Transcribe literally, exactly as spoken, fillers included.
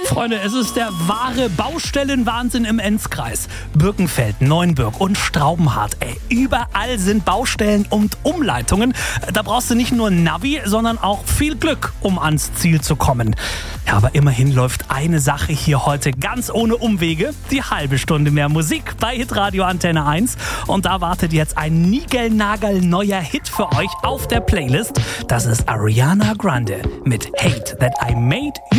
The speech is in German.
Freunde, es ist der wahre Baustellenwahnsinn im Enzkreis. Birkenfeld, Neuenbürg und Straubenhardt. Ey, überall sind Baustellen und Umleitungen. Da brauchst du nicht nur ein Navi, sondern auch viel Glück, um ans Ziel zu kommen. Ja, aber immerhin läuft eine Sache hier heute ganz ohne Umwege. Die halbe Stunde mehr Musik bei Hitradio Antenne eins. Und da wartet jetzt ein niegelnagelneuer Hit für euch auf der Playlist. Das ist Ariana Grande mit Hate That I Made You.